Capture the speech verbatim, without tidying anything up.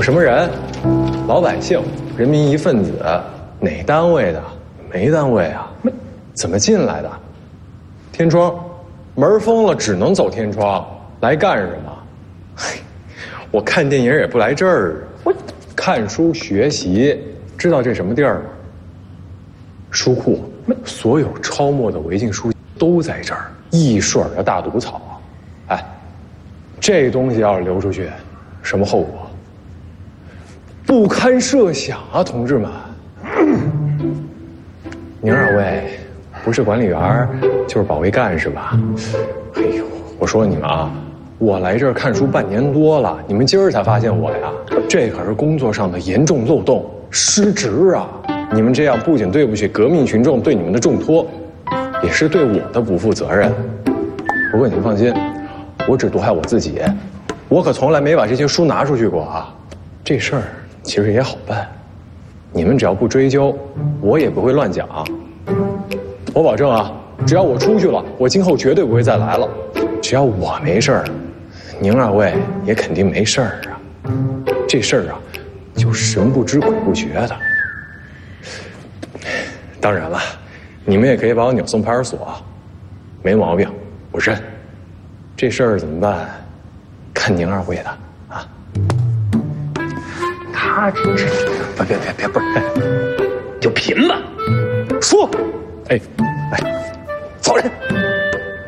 什么人？老百姓，人民一份子，哪单位的？没单位啊？没，怎么进来的？天窗，门封了，只能走天窗。来干什么？嘿，我看电影也不来这儿，我看书学习。知道这什么地儿吗？书库，所有抄没的违禁书都在这儿。一水儿的大毒草，哎，这东西要是流出去，什么后果？不堪设想啊，同志们！您二位不是管理员，就是保卫干事吧？哎呦，我说你们啊，我来这儿看书半年多了，你们今儿才发现我呀？这可是工作上的严重漏洞，失职啊！你们这样不仅对不起革命群众对你们的重托，也是对我的不负责任。不过你们放心，我只毒害我自己，我可从来没把这些书拿出去过啊。这事儿其实也好办，你们只要不追究，我也不会乱讲。我保证啊，只要我出去了，我今后绝对不会再来了。只要我没事儿，您二位也肯定没事儿啊。这事儿啊，就神不知鬼不觉的。当然了，你们也可以把我扭送派出所，没毛病，我认。这事儿怎么办？看您二位的啊。 他这这别别别别不是，就贫吧。 说，哎哎，走人。